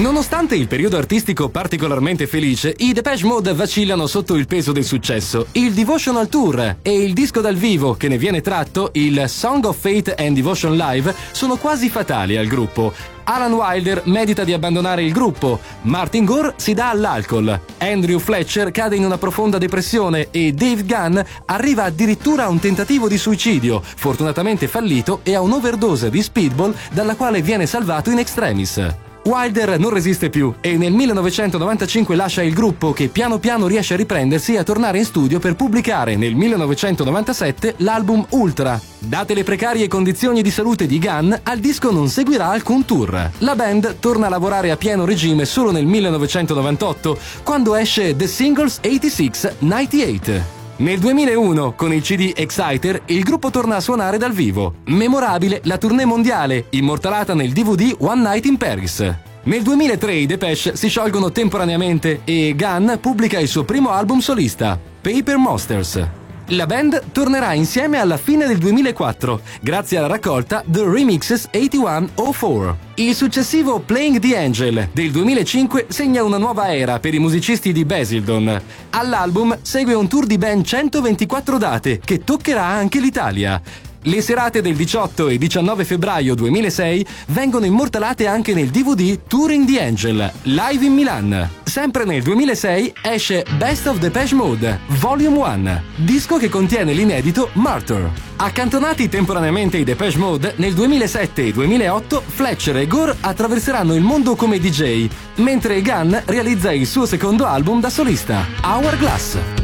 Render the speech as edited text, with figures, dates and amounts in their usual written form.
Nonostante il periodo artistico particolarmente felice, i Depeche Mode vacillano sotto il peso del successo. Il Devotional Tour e il disco dal vivo che ne viene tratto, il Song of Faith and Devotion Live, sono quasi fatali al gruppo. Alan Wilder medita di abbandonare il gruppo, Martin Gore si dà all'alcol, Andrew Fletcher cade in una profonda depressione e Dave Gunn arriva addirittura a un tentativo di suicidio, fortunatamente fallito, e a un'overdose di speedball dalla quale viene salvato in extremis. Wilder non resiste più e nel 1995 lascia il gruppo, che piano piano riesce a riprendersi e a tornare in studio per pubblicare nel 1997 l'album Ultra. Date le precarie condizioni di salute di Gunn, al disco non seguirà alcun tour. La band torna a lavorare a pieno regime solo nel 1998, quando esce The Singles 86-98. Nel 2001, con il CD Exciter, il gruppo torna a suonare dal vivo. Memorabile la tournée mondiale, immortalata nel DVD One Night in Paris. Nel 2003 i Depeche si sciolgono temporaneamente e Gunn pubblica il suo primo album solista, Paper Monsters. La band tornerà insieme alla fine del 2004, grazie alla raccolta The Remixes 8104. Il successivo Playing the Angel del 2005 segna una nuova era per i musicisti di Basildon. All'album segue un tour di ben 124 date che toccherà anche l'Italia. Le serate del 18 e 19 febbraio 2006 vengono immortalate anche nel DVD Touring the Angel, live in Milan. Sempre nel 2006 esce Best of Depeche Mode, Volume 1, disco che contiene l'inedito Martyr. Accantonati temporaneamente i Depeche Mode, nel 2007 e 2008 Fletcher e Gore attraverseranno il mondo come DJ, mentre Gunn realizza il suo secondo album da solista, Hourglass.